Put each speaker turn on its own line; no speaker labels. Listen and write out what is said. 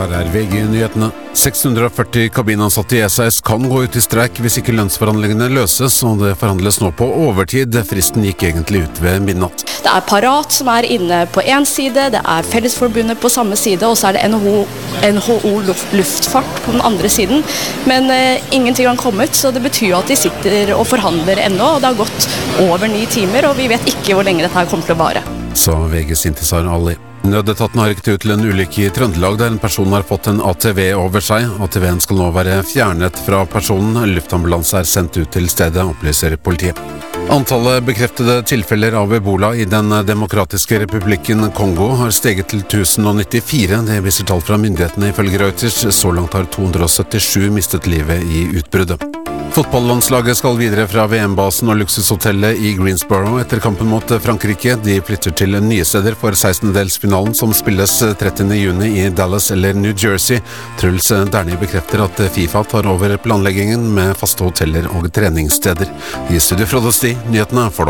Her VG-nyhetene. 640 kabinansatte i SAS kan gå ut i streik hvis ikke lønnsforhandlingene løses, og det forhandles nå på overtid. Fristen gikk egentlig ut ved midnatt.
Det er Parat som er inne på en side, det er Fellesforbundet på samme side, og så er det NHO Luftfart på den andre siden. Men ingenting har kommet, så det betyr at de sitter og forhandler ennå, og det har gått over 9 timer, og vi vet ikke hvor lenge dette her kommer til å vare.
Sa VGs Intisar Ali. Nødetaten har rykket ut til en ulykke i Trøndelag der en person har fått en ATV over seg. ATV-en skal nå være fjernet fra personen. Luftambulanse er sendt ut til stedet, opplyser politiet. Antallet bekreftede tilfeller av Ebola i den demokratiske republikken Kongo har steget til 1094. Det viser tall fra myndighetene ifølge Reuters. Så langt har 277 mistet livet i utbruddet. Fotballandslaget skal videre fra VM-basen og luksushotellet i Greensboro etter kampen mot Frankrike. De flytter til nye steder for 16-delsfinalen som spilles 30. juni i Dallas eller New Jersey. Truls Derni bekrefter at FIFA tar over planleggingen med faste hoteller og treningssteder. I studio Frode Sti, nyhetene for nå.